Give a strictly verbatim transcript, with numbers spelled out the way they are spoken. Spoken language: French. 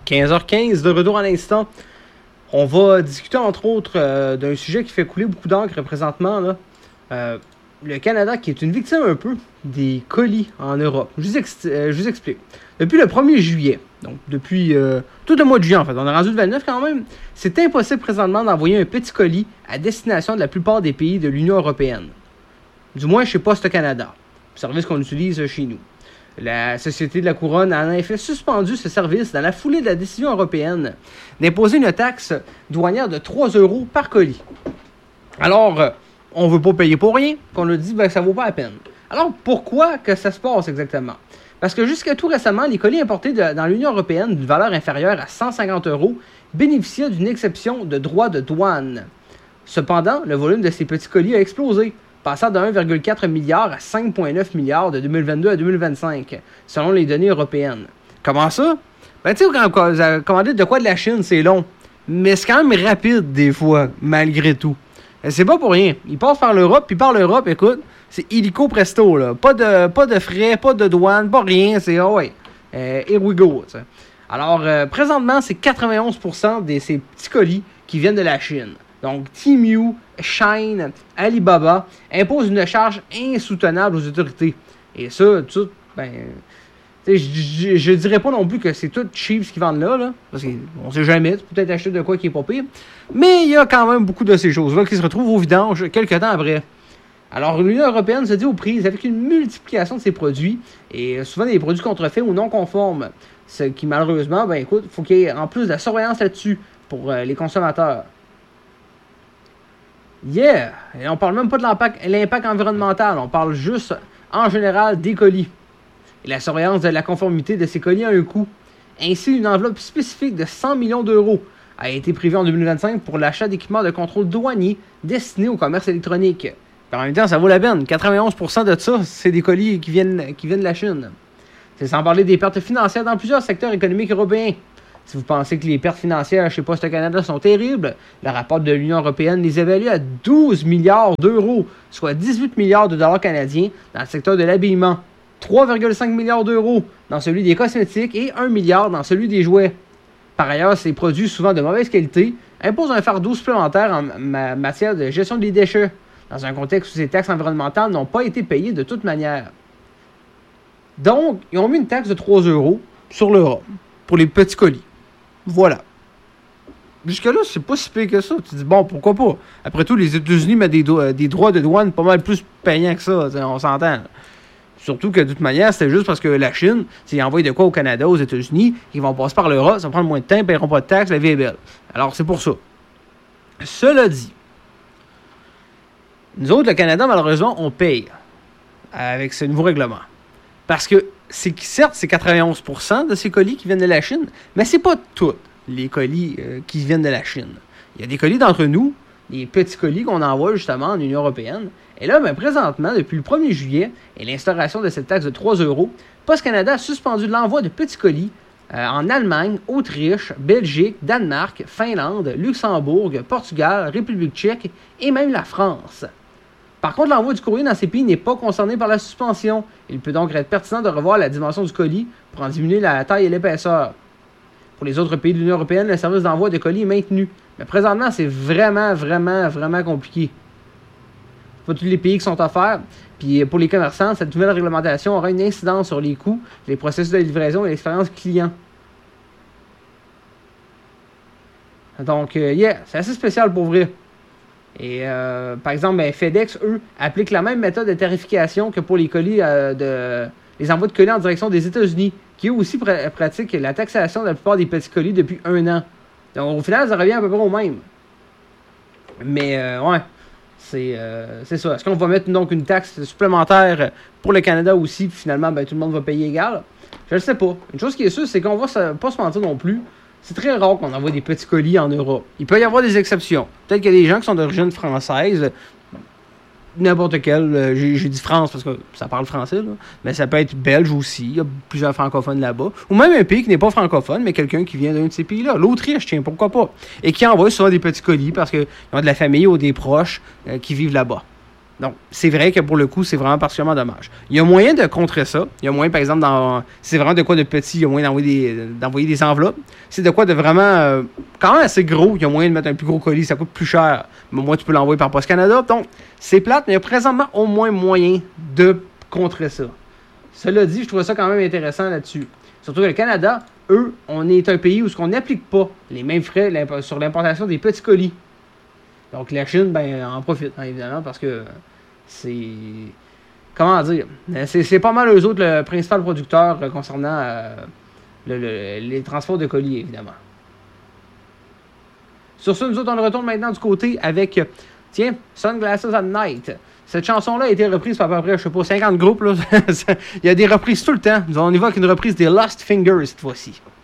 quinze heures quinze, de retour à l'instant. On va discuter entre autres euh, d'un sujet qui fait couler beaucoup d'encre présentement. Là. Euh, le Canada qui est une victime un peu des colis en Europe. Je vous, ex- euh, je vous explique. Depuis le premier juillet, donc depuis euh, tout le mois de juillet en fait, on est rendu le vingt-neuf quand même, c'est impossible présentement d'envoyer un petit colis à destination de la plupart des pays de l'Union européenne. Du moins chez Poste Canada, service qu'on utilise chez nous. La Société de la Couronne a en effet suspendu ce service dans la foulée de la décision européenne d'imposer une taxe douanière de trois euros par colis. Alors, euh, on ne veut pas payer pour rien, qu'on a dit ben, que ça ne vaut pas la peine. Alors, pourquoi que ça se passe exactement? Parce que jusqu'à tout récemment, les colis importés de, dans l'Union européenne d'une valeur inférieure à cent cinquante euros bénéficiaient d'une exception de droit de douane. Cependant, le volume de ces petits colis a explosé, passant de un virgule quatre milliard à cinq virgule neuf milliards de deux mille vingt-deux à deux mille vingt-cinq, selon les données européennes. Comment ça? Ben, tu sais, quand vous avez commandé de quoi de la Chine, c'est long. Mais c'est quand même rapide, des fois, malgré tout. C'est pas pour rien. Ils passent par l'Europe, puis par l'Europe, écoute, c'est illico presto, là. Pas de, pas de frais, pas de douane, pas rien. C'est, oh ouais, euh, here we go, t'sais. Alors, euh, présentement, c'est quatre-vingt-onze pour cent de ces petits colis qui viennent de la Chine. Donc, Temu, Shine, Alibaba imposent une charge insoutenable aux autorités. Et ça, tout, ben... Je ne dirais pas non plus que c'est tout cheap ce qu'ils vendent là, là parce qu'on ne sait jamais, tu peux peut-être acheter de quoi qui est pas pire. Mais il y a quand même beaucoup de ces choses-là qui se retrouvent au vidange quelques temps après. Alors, l'Union européenne se dit aux prises avec une multiplication de ces produits, et souvent des produits contrefaits ou non conformes. Ce qui, malheureusement, ben écoute, il faut qu'il y ait en plus de la surveillance là-dessus pour euh, les consommateurs. Yeah! Et on parle même pas de l'impact, l'impact environnemental, on parle juste, en général, des colis. Et la surveillance de la conformité de ces colis a un coût. Ainsi, une enveloppe spécifique de cent millions d'euros a été prévue en deux mille vingt-cinq pour l'achat d'équipements de contrôle douanier destinés au commerce électronique. En même temps, ça vaut la peine. quatre-vingt-onze pour cent de ça, c'est des colis qui viennent, qui viennent de la Chine. C'est sans parler des pertes financières dans plusieurs secteurs économiques européens. Si vous pensez que les pertes financières chez Poste Canada sont terribles, le rapport de l'Union européenne les évalue à douze milliards d'euros, soit dix-huit milliards de dollars canadiens dans le secteur de l'habillement, trois virgule cinq milliards d'euros dans celui des cosmétiques et un milliard dans celui des jouets. Par ailleurs, ces produits souvent de mauvaise qualité imposent un fardeau supplémentaire en ma- matière de gestion des déchets, dans un contexte où ces taxes environnementales n'ont pas été payées de toute manière. Donc, ils ont mis une taxe de trois euros sur l'Europe pour les petits colis. Voilà. Jusque-là, c'est pas si pire que ça. Tu dis, bon, pourquoi pas? Après tout, les États-Unis mettent des, do- des droits de douane pas mal plus payants que ça, on s'entend. Surtout que de toute manière, c'était juste parce que la Chine, s'ils envoient de quoi au Canada, aux États-Unis, ils vont passer par l'Europe, ça va prendre moins de temps, ils ne paieront pas de taxes, la vie est belle. Alors, c'est pour ça. Cela dit, nous autres, le Canada, malheureusement, on paye avec ce nouveau règlement. Parce que, c'est, certes, c'est quatre-vingt-onze pour cent de ces colis qui viennent de la Chine, mais c'est pas tous les colis euh, qui viennent de la Chine. Il y a des colis d'entre nous, des petits colis qu'on envoie justement en Union européenne. Et là, ben, présentement, depuis le premier juillet et l'instauration de cette taxe de trois euros, Poste Canada a suspendu l'envoi de petits colis euh, en Allemagne, Autriche, Belgique, Danemark, Finlande, Luxembourg, Portugal, République tchèque et même la France. Par contre, l'envoi du courrier dans ces pays n'est pas concerné par la suspension. Il peut donc être pertinent de revoir la dimension du colis pour en diminuer la taille et l'épaisseur. Pour les autres pays de l'Union européenne, le service d'envoi de colis est maintenu. Mais présentement, c'est vraiment, vraiment, vraiment compliqué. Pas tous les pays qui sont offerts. Puis pour les commerçants, cette nouvelle réglementation aura une incidence sur les coûts, les processus de livraison et l'expérience client. Donc, euh, yeah, c'est assez spécial pour vrai. Et euh, par exemple, ben, FedEx, eux, appliquent la même méthode de tarification que pour les colis euh, de les envois de colis en direction des États-Unis, qui eux aussi pr- pratiquent la taxation de la plupart des petits colis depuis un an. Donc au final, ça revient à peu près au même. Mais euh, ouais, c'est, euh, c'est ça. Est-ce qu'on va mettre donc une taxe supplémentaire pour le Canada aussi, puis finalement, ben, tout le monde va payer égal? Je ne sais pas. Une chose qui est sûre, c'est qu'on va pas se mentir non plus. C'est très rare qu'on envoie des petits colis en Europe. Il peut y avoir des exceptions. Peut-être qu'il y a des gens qui sont d'origine française, n'importe quel. Euh, j'ai, j'ai dit France parce que ça parle français, là. Mais ça peut être belge aussi. Il y a plusieurs francophones là-bas. Ou même un pays qui n'est pas francophone, mais quelqu'un qui vient d'un de ces pays-là. L'Autriche, tiens, pourquoi pas. Et qui envoie souvent des petits colis parce qu'ils ont de la famille ou des proches euh, qui vivent là-bas. Donc, c'est vrai que pour le coup, c'est vraiment particulièrement dommage. Il y a moyen de contrer ça. Il y a moyen, par exemple, dans, si c'est vraiment de quoi de petit, il y a moyen d'envoyer des, d'envoyer des enveloppes. Si c'est de quoi de vraiment euh, quand même assez gros, il y a moyen de mettre un plus gros colis, ça coûte plus cher. Mais au moins, tu peux l'envoyer par Post Canada. Donc, c'est plate, mais il y a présentement au moins moyen de contrer ça. Cela dit, je trouve ça quand même intéressant là-dessus. Surtout que le Canada, eux, on est un pays où on n'applique pas les mêmes frais sur l'importation des petits colis. Donc, la Chine, ben, en profite, hein, évidemment, parce que c'est... Comment dire? C'est, c'est pas mal eux autres le principal producteur euh, concernant euh, le, le, les transports de colis, évidemment. Sur ce, nous autres, on retourne maintenant du côté avec, tiens, Sunglasses at Night. Cette chanson-là a été reprise par à peu près, je sais pas, cinquante groupes. Là. Il y a des reprises tout le temps. On y va avec une reprise des Lost Fingers cette fois-ci.